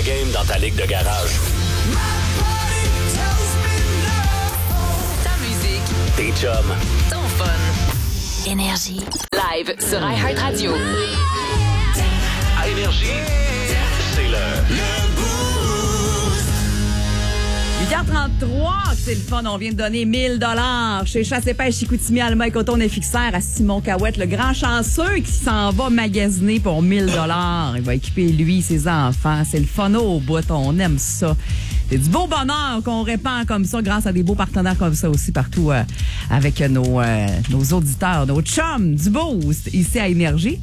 game dans ta ligue de garage. Ta musique, Tes chums. ton fun. Énergie. Live sur iHeartRadio. À Énergie, c'est le 8h33, c'est le fun. On vient de donner 1000 $ chez Chasse et Pêche Chicoutimi, Alma et Coton et Fixère à Simon Cahouette, le grand chanceux qui s'en va magasiner pour 1000 $. Il va équiper lui, ses enfants. C'est le fun au bout. On aime ça. C'est du beau bonheur qu'on répand comme ça grâce à des beaux partenaires comme ça aussi partout avec nos auditeurs, nos chums du Boost ici à Énergie.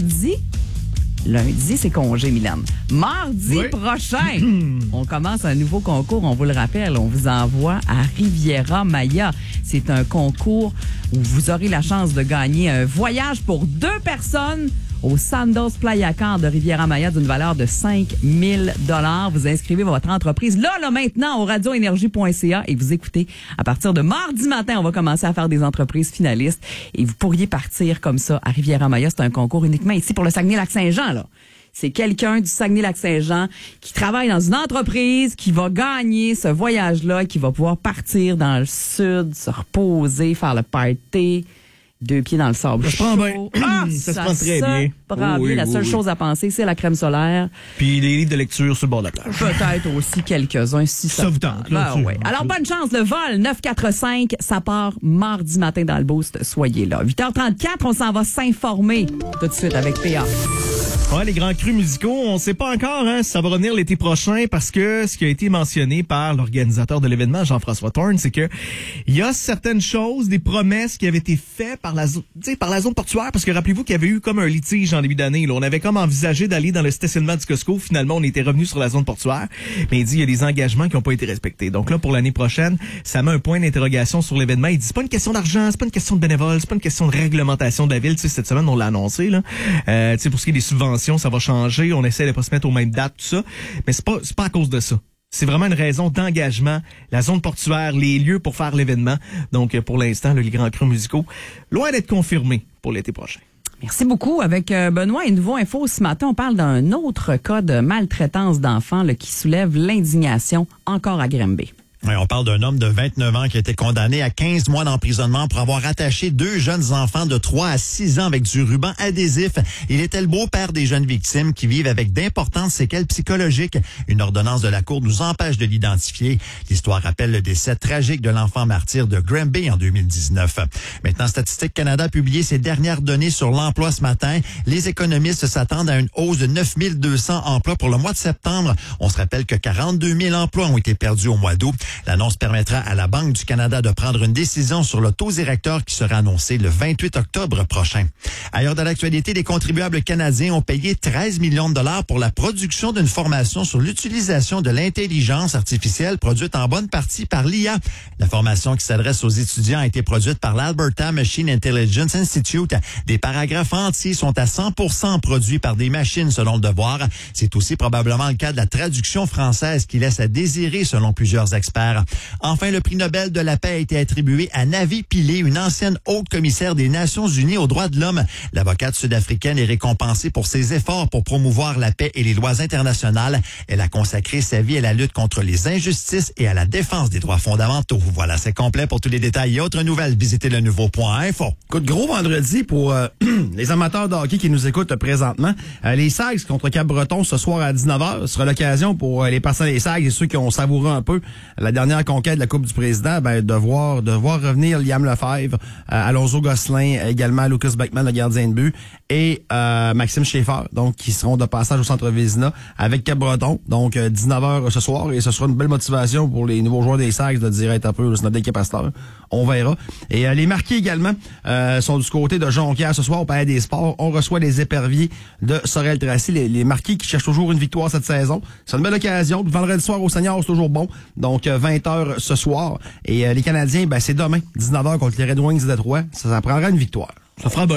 Lundi, c'est congé, Mylène. Mardi prochain, on commence un nouveau concours, on vous le rappelle. On vous envoie à Riviera-Maya. C'est un concours où vous aurez la chance de gagner un voyage pour 2 personnes au Sandals Playa Car de Riviera-Maya d'une valeur de 5000 $. Vous inscrivez votre entreprise là, maintenant, au radioénergie.ca et vous écoutez. À partir de mardi matin, on va commencer à faire des entreprises finalistes et vous pourriez partir comme ça à Riviera-Maya. C'est un concours uniquement ici pour le Saguenay-Lac-Saint-Jean, là. C'est quelqu'un du Saguenay-Lac-Saint-Jean qui travaille dans une entreprise qui va gagner ce voyage-là et qui va pouvoir partir dans le sud, se reposer, faire le party. 2 pieds dans le sable. Ça se prend bien. Ça se prend très bien. Prend bien. La seule chose à penser, c'est la crème solaire. Puis les livres de lecture sur le bord de la plage. Peut-être aussi quelques-uns si ça vous tente. ouais. Alors, bonne chance. Le vol 945, ça part mardi matin dans le Boost. Soyez là. 8h34, on s'en va s'informer tout de suite avec PA. Ouais, les grands crus musicaux, on ne sait pas encore si ça va revenir l'été prochain parce que ce qui a été mentionné par l'organisateur de l'événement, Jean-François Thorne, c'est que il y a certaines choses, des promesses qui avaient été faites par la zone portuaire, parce que rappelez-vous qu'il y avait eu comme un litige en début d'année. Là. On avait comme envisagé d'aller dans le stationnement du Costco. Finalement, on était revenu sur la zone portuaire. Mais il dit il y a des engagements qui n'ont pas été respectés. Donc là, pour l'année prochaine, ça met un point d'interrogation sur l'événement. Il dit c'est pas une question d'argent, c'est pas une question de bénévoles, c'est pas une question de réglementation de la ville. Tu sais, cette semaine, on l'a annoncé. Là. Tu sais, pour ce qui est des subventions, ça va changer. On essaie de pas se mettre aux mêmes dates, tout ça. Mais c'est pas à cause de ça. C'est vraiment une raison d'engagement, la zone portuaire, les lieux pour faire l'événement. Donc, pour l'instant, les grands crus musicaux, loin d'être confirmés pour l'été prochain. Merci beaucoup. Avec Benoît et Nouveau Info, ce matin, on parle d'un autre cas de maltraitance d'enfants là, qui soulève l'indignation encore à Granby. Oui, on parle d'un homme de 29 ans qui a été condamné à 15 mois d'emprisonnement pour avoir attaché 2 jeunes enfants de 3 à 6 ans avec du ruban adhésif. Il était le beau-père des jeunes victimes qui vivent avec d'importantes séquelles psychologiques. Une ordonnance de la Cour nous empêche de l'identifier. L'histoire rappelle le décès tragique de l'enfant martyr de Granby en 2019. Maintenant, Statistique Canada a publié ses dernières données sur l'emploi ce matin. Les économistes s'attendent à une hausse de 9200 emplois pour le mois de septembre. On se rappelle que 42 000 emplois ont été perdus au mois d'août. L'annonce permettra à la Banque du Canada de prendre une décision sur le taux directeur qui sera annoncé le 28 octobre prochain. Ailleurs de l'actualité, les contribuables canadiens ont payé 13 millions de dollars pour la production d'une formation sur l'utilisation de l'intelligence artificielle produite en bonne partie par l'IA. La formation qui s'adresse aux étudiants a été produite par l'Alberta Machine Intelligence Institute. Des paragraphes entiers sont à 100% produits par des machines selon le Devoir. C'est aussi probablement le cas de la traduction française qui laisse à désirer selon plusieurs experts. Enfin, le prix Nobel de la paix a été attribué à Navi Pillay, une ancienne haute commissaire des Nations unies aux droits de l'homme. L'avocate sud-africaine est récompensée pour ses efforts pour promouvoir la paix et les lois internationales. Elle a consacré sa vie à la lutte contre les injustices et à la défense des droits fondamentaux. Voilà, c'est complet. Pour tous les détails et autres nouvelles, visitez le nouveau.info. Écoute, gros vendredi pour les amateurs de hockey qui nous écoutent présentement. Les Sags contre Cap-Breton ce soir à 19h. Ce sera l'occasion pour les partisans des Sags et ceux qui ont savouré un peu la dernière conquête de la Coupe du Président, de voir revenir Liam Lefebvre, Alonso Gosselin, également Lucas Beckman, le gardien de but, et Maxime Schaeffer, donc qui seront de passage au Centre Vézina avec Cap-Breton. Donc 19h ce soir, et ce sera une belle motivation pour les nouveaux joueurs des Sags de dire un peu, c'est notre équipe à cette heure. On verra. Et les marqués également sont du côté de Jonquière ce soir au Palais des Sports. On reçoit les éperviers de Sorel-Tracy, les marqués qui cherchent toujours une victoire cette saison. C'est une belle occasion. Le vendredi soir au Seigneur, c'est toujours bon. Donc 20h ce soir. Et les Canadiens, c'est demain, 19h contre les Red Wings de Détroit. Ça prendra une victoire. Ça fera bien.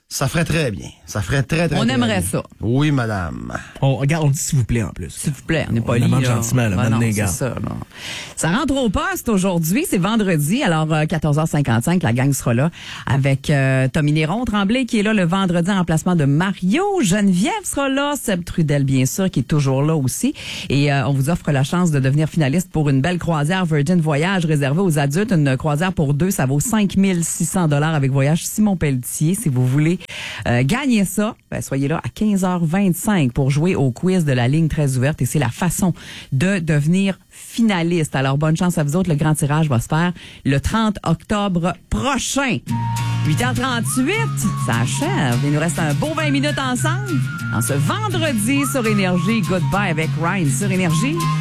Ça ferait très bien. Ça ferait très On très aimerait bien. ça. Oui, madame. Regarde, on dit s'il vous plaît en plus. S'il vous plaît, on n'est pas On demande lié. gentiment, là, Non, maintenant, c'est gars. ça, là. Ça rentre au poste aujourd'hui, c'est vendredi, alors 14h55, la gang sera là avec Tommy Néron Tremblay qui est là le vendredi en remplacement de Mario. Geneviève sera là, Seb Trudel bien sûr qui est toujours là aussi. Et on vous offre la chance de devenir finaliste pour une belle croisière Virgin Voyage réservée aux adultes. Une croisière pour deux, ça vaut 5 600 $ avec Voyage Simon Pelletier. Si vous voulez gagner ça, ben, soyez là à 15h25 pour jouer au quiz de la ligne très ouverte et c'est la façon de devenir finaliste. Alors, bonne chance à vous autres. Le grand tirage va se faire le 30 octobre prochain. 8h38, ça achève. Il nous reste un beau 20 minutes ensemble. En ce vendredi sur Énergie, Goodbye avec Ryan sur Énergie.